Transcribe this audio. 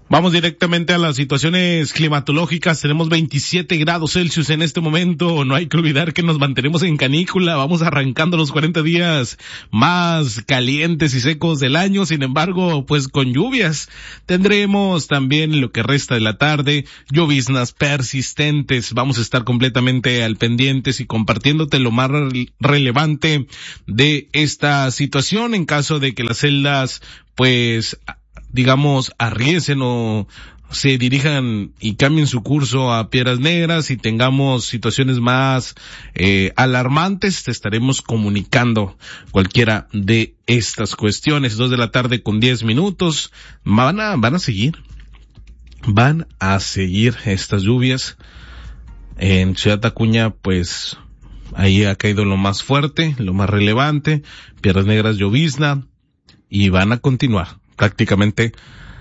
Vamos directamente a las situaciones climatológicas. Tenemos 27 grados Celsius en este momento. No hay que olvidar que nos mantenemos en canícula. Vamos arrancando los 40 días más calientes y secos del año. Sin embargo, pues con lluvias. Tendremos también lo que resta de la tarde, lloviznas persistentes. Vamos a estar completamente al pendientes y compartiéndote lo más relevante de esta situación en caso de que las celdas, pues, digamos, arriesguen o se dirijan y cambien su curso a Piedras Negras y tengamos situaciones más alarmantes, te estaremos comunicando cualquiera de estas cuestiones. 2 de la tarde con 10 minutos. Van a seguir estas lluvias. En Ciudad Acuña, pues, ahí ha caído lo más fuerte, lo más relevante. Piedras Negras, llovizna, y van a continuar prácticamente